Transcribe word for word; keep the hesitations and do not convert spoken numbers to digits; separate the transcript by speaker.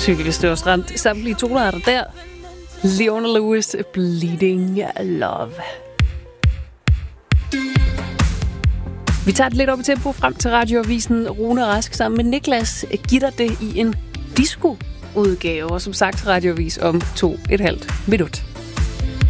Speaker 1: Tydeligvis det var ramt samtlige tonearter der. Leona Lewis, Bleeding Love. Vi tager det lidt op i tempo frem til radioavisen. Rune Rask sammen med Niklas giver det i en disco-udgave. Og som sagt radioavis om to et halvt minut.